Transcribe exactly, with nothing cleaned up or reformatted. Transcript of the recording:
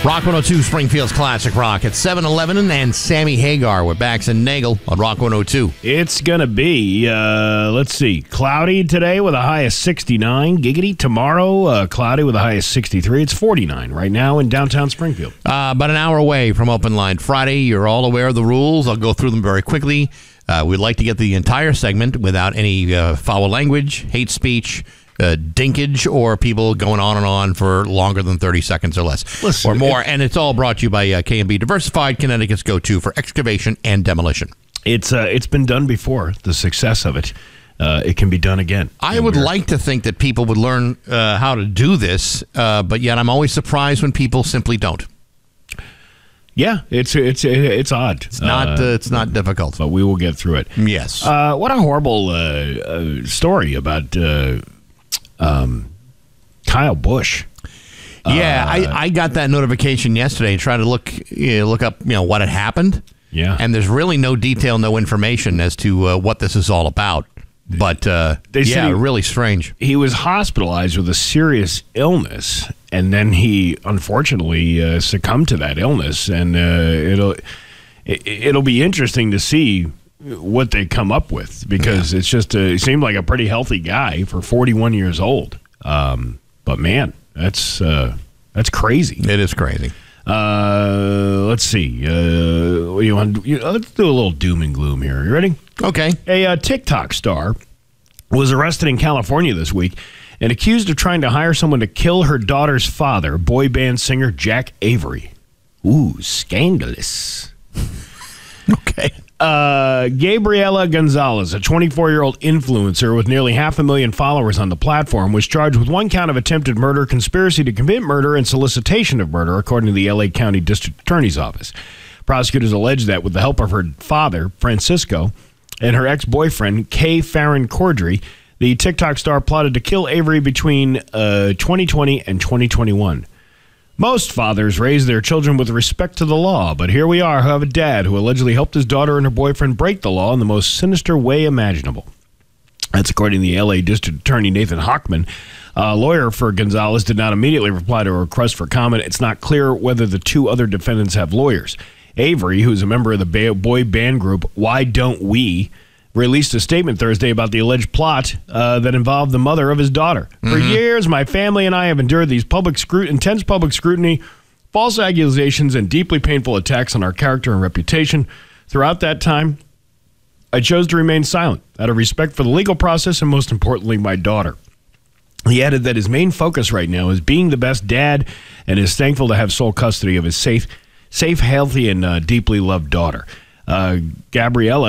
Rock one oh two, Springfield's Classic Rock at seven eleven, and Sammy Hagar with Bax and Nagel on Rock one oh two. It's going to be, uh, let's see, cloudy today with a high of sixty-nine. Giggity tomorrow, uh, cloudy with a high of sixty-three. It's forty-nine right now in downtown Springfield. Uh, about an hour away from Open Line Friday. You're all aware of the rules. I'll go through them very quickly. Uh, we'd like to get the entire segment without any uh, foul language, hate speech, Uh, dinkage, or people going on and on for longer than thirty seconds or less. Listen, or more. it, and it's all brought to you by uh, K and B Diversified, Connecticut's go-to for excavation and demolition. It's uh, it's been done before. The success of it, uh, it can be done again. I would like to think that people would learn uh, how to do this, uh, but yet I'm always surprised when people simply don't. Yeah, it's it's it's odd. It's not uh, uh, it's not difficult, but we will get through it. Yes. Uh, what a horrible uh, uh, story about. Uh, Um, Kyle Busch. Yeah, uh, I, I got that notification yesterday and tried to look you know, look up you know what had happened. Yeah, and there's really no detail, no information as to uh, what this is all about. But uh, they yeah, said he, really strange. He was hospitalized with a serious illness, and then he unfortunately uh, succumbed to that illness. And uh, it'll it, it'll be interesting to see what they come up with, because yeah. it's just a, it seemed like a pretty healthy guy for forty-one years old. Um, but man, that's uh, that's crazy. It is crazy. Uh, let's see. Uh, what do you want? You, let's do a little doom and gloom here. You ready? Okay. A uh, TikTok star was arrested in California this week and accused of trying to hire someone to kill her daughter's father, boy band singer Jack Avery. Ooh, scandalous. Okay. Uh, Gabriela Gonzalez, a twenty-four-year-old influencer with nearly half a million followers on the platform, was charged with one count of attempted murder, conspiracy to commit murder, and solicitation of murder, according to the L A County District Attorney's Office. Prosecutors allege that with the help of her father, Francisco, and her ex-boyfriend, Kay Farron Cordry, the TikTok star plotted to kill Avery between uh, twenty twenty and twenty twenty-one. Most fathers raise their children with respect to the law, but here we are who have a dad who allegedly helped his daughter and her boyfriend break the law in the most sinister way imaginable. That's according to the L A District Attorney Nathan Hochman. A lawyer for Gonzalez did not immediately reply to a request for comment. It's not clear whether the two other defendants have lawyers. Avery, who is a member of the boy band group Why Don't We, released a statement Thursday about the alleged plot uh, that involved the mother of his daughter. Mm-hmm. For years, my family and I have endured these public scrut- intense public scrutiny, false accusations, and deeply painful attacks on our character and reputation. Throughout that time, I chose to remain silent out of respect for the legal process and, most importantly, my daughter. He added that his main focus right now is being the best dad and is thankful to have sole custody of his safe, safe, healthy, and uh, deeply loved daughter. Uh, Gabriella